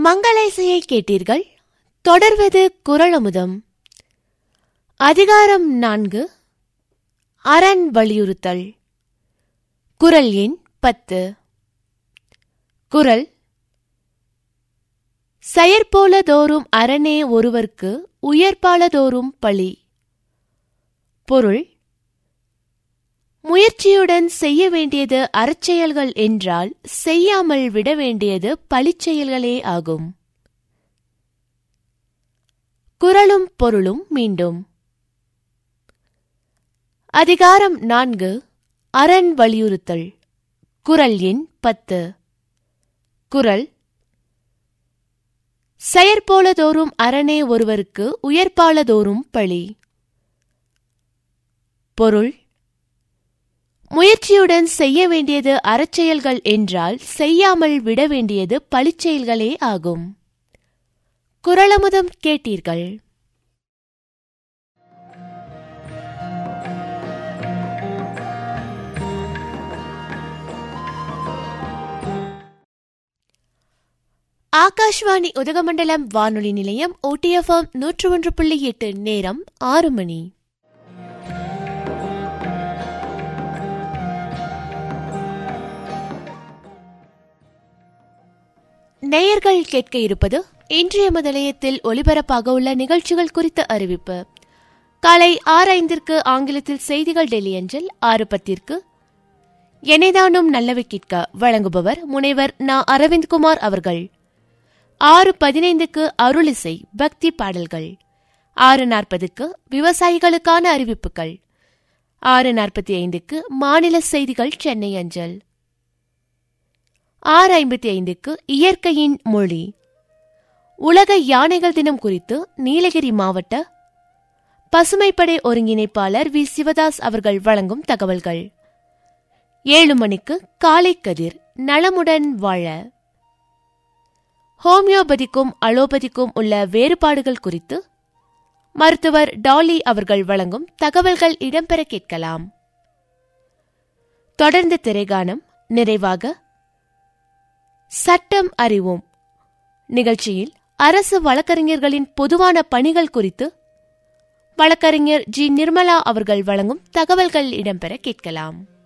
மங்கள இசையை கேட்டீர்கள். தொடர்வது குறளமுதம். அதிகாரம் 4, அரண் வலியுறுத்தல். குறள் எண் 10. குறள்: செயற்போலதோறும் அரணே ஒருவர்க்கு உயர்பாலதோறும் பழி. பொருள்: முயற்சியுடன் செய்ய வேண்டியது அறச்செயல்கள் என்றால் செய்யாமல் விட வேண்டியது பழிச்செயல்களே ஆகும். குறளும் பொருளும் மீண்டும். அதிகாரம் 4, அரண் வலியுறுத்தல். குறள் எண் 10. குறள்: செயற்போலதோறும் அரணே ஒருவர்க்கு உயர்பாலதோறும் பழி. பொருள்: முயற்சியுடன் செய்ய வேண்டியது அறச்செயல்கள் என்றால் செய்யாமல் விட வேண்டியது பழிச்செயல்களே ஆகும். குறளமுதம் கேட்டீர்கள். ஆகாஷ்வாணி உதகமண்டலம் வானொலி நிலையம் OTFM 101.8. நேரம் 6 மணி. நேயர்கள் கேட்க இருப்பது இன்றைய நிலையத்தில் ஒலிபரப்பாக உள்ள நிகழ்ச்சிகள் குறித்த அறிவிப்பு. காலை 6:05 ஆங்கிலத்தில் செய்திகள் டெல்லி அஞ்சல். 6:10 எனைதானும் நல்லவை கேட்க வழங்குபவர் முனைவர் நா. அரவிந்த்குமார் அவர்கள். 6:15 அருளிசை பக்தி பாடல்கள். 6:40 விவசாயிகளுக்கான அறிவிப்புகள். 6:45 மாநில செய்திகள் சென்னை அஞ்சல். 6:55 இயற்கையின் மொழி. உலக யானைகள் தினம் குறித்து நீலகிரி மாவட்ட பசுமைப்படை ஒருங்கிணைப்பாளர் வி. சிவதாஸ் அவர்கள் வழங்கும் தகவல்கள். 7 மணிக்கு காலை கதிர் நலமுடன் வாழ. ஹோமியோபதிக்கும் அலோபதிக்கும் உள்ள வேறுபாடுகள் குறித்து மருத்துவர் டாலி அவர்கள் வழங்கும் தகவல்கள் இடம்பெற கேட்கலாம். தொடர்ந்து திரைகானம். நிறைவாக சட்டம் அறிவோம் நிகழ்ச்சியில் அரசு வழக்கறிஞர்களின் பொதுவான பணிகள் குறித்து வழக்கறிஞர் ஜி. நிர்மலா அவர்கள் வழங்கும் தகவல்கள் இடம்பெற கேட்கலாம்.